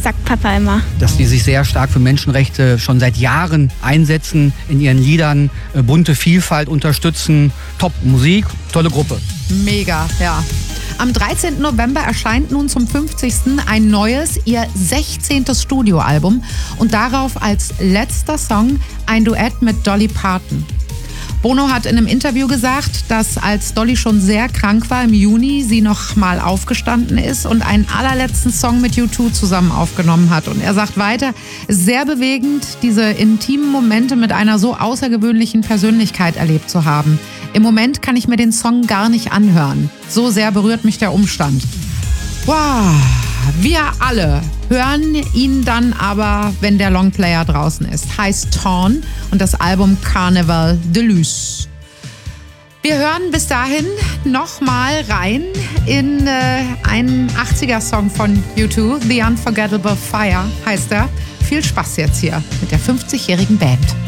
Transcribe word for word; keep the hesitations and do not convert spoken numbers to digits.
sagt Papa immer. Dass die sich sehr stark für Menschenrechte schon seit Jahren einsetzen, in ihren Liedern äh, bunte Vielfalt unterstützen. Top Musik, tolle Gruppe. Mega, ja. Am dreizehnten November erscheint nun zum fünfzigsten ein neues, ihr sechzehntes Studioalbum und darauf als letzter Song ein Duett mit Dolly Parton. Bono hat in einem Interview gesagt, dass als Dolly schon sehr krank war im Juni, sie noch mal aufgestanden ist und einen allerletzten Song mit U zwei zusammen aufgenommen hat. Und er sagt weiter, sehr bewegend, diese intimen Momente mit einer so außergewöhnlichen Persönlichkeit erlebt zu haben. Im Moment kann ich mir den Song gar nicht anhören. So sehr berührt mich der Umstand. Wow, wir alle hören ihn dann aber, wenn der Longplayer draußen ist. Heißt Torn und das Album Carnival de Luz. Wir hören bis dahin nochmal rein in äh, einen achtziger-Song von U zwei, The Unforgettable Fire heißt er. Viel Spaß jetzt hier mit der fünfzigjährigen Band.